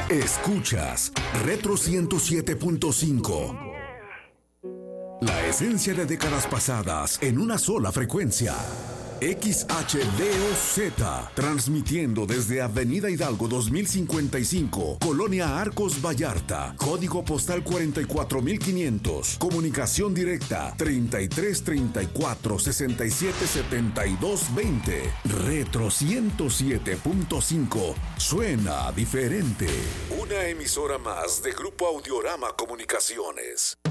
Escuchas Retro 107.5. La esencia de décadas pasadas en una sola frecuencia. XHDOZ, transmitiendo desde Avenida Hidalgo 2055, Colonia Arcos Vallarta, código postal 44500, comunicación directa 3334-677220. Retro 107.5, suena diferente. Una emisora más de Grupo Audiorama Comunicaciones.